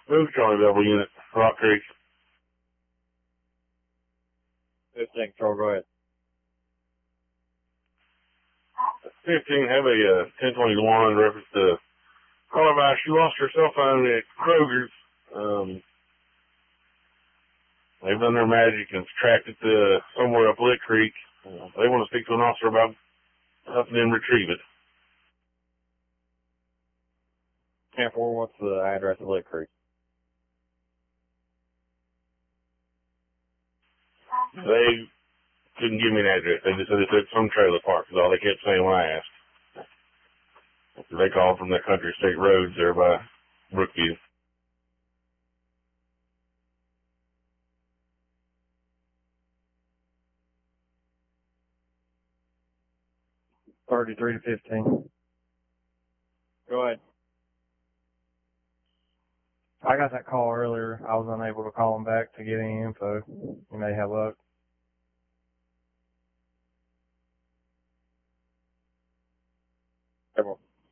Move Charlie Bevel unit, Rock Creek. 15 Control, go ahead. 15, have a 1021 reference to caller by. She lost her cell phone at Kroger's. They've done their magic and tracked it to somewhere up Lick Creek. They want to speak to an officer about helping them retrieve it. 10-4, what's the address of Lick Creek? They couldn't give me an address. They just said it's at some trailer park, is all they kept saying when I asked. They called from the country state roads there by Brookview. $33 to 15. Go ahead. I got that call earlier. I was unable to call him back to get any info. You may have luck.